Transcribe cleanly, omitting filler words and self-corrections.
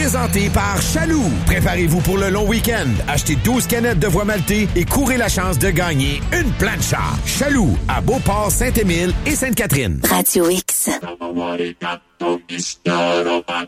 présenté par Chaloux. Préparez-vous pour le long week-end. Achetez 12 canettes de voie maltée et courez la chance de gagner une plancha. Chaloux, à Beauport, Saint-Émile et Sainte-Catherine. Radio X.